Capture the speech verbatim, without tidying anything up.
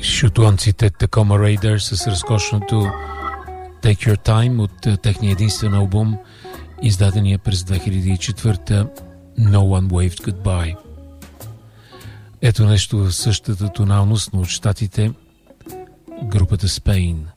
Шотландците Tacoma Raiders с разкошното Take Your Time от техния единствен албум, издадения през две хиляди и четвърта, No One Waved Goodbye. Ето нещо в същата тоналност, но от щатите, групата Spain.